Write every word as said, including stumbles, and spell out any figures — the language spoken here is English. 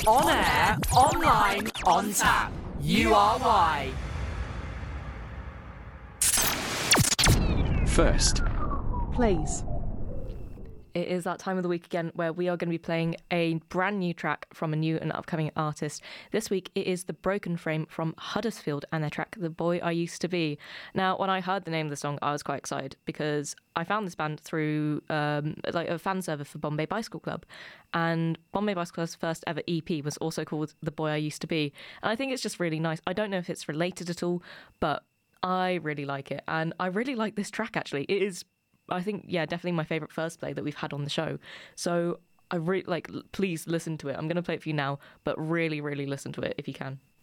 On air, online, on tap. U R Y. First. Please. It is that time of the week again where we are going to be playing a brand new track from a new and upcoming artist. This week it is The Broken Frame from Huddersfield and their track The Boy I Used to Be. Now, when I heard the name of the song, I was quite excited because I found this band through um, like a fan server for Bombay Bicycle Club, and Bombay Bicycle Club's first ever E P was also called The Boy I Used to Be. And I think it's just really nice. I don't know if it's related at all, but I really like it, and I really like this track actually. It is, I think, yeah, definitely my favourite first play that we've had on the show. So I really like, please listen to it. I'm going to play it for you now, but really, really listen to it if you can.